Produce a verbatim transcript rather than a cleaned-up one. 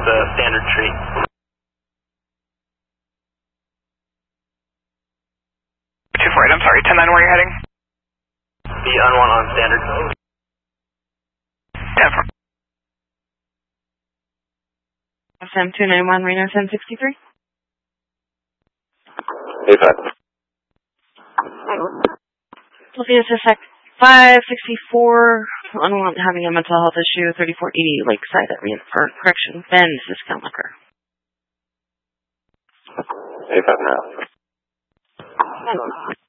the standard tree. two four eight, I'm sorry, ten nine, where are you heading? The N one on standard. ten four. S M two nine one, Reno ten sixty-three. eight five. Sylvia Sisek, five sixty-four, unwanted having a mental health issue, thirty-four eighty Lakeside, or correction, Bend, discount liquor. eight five now.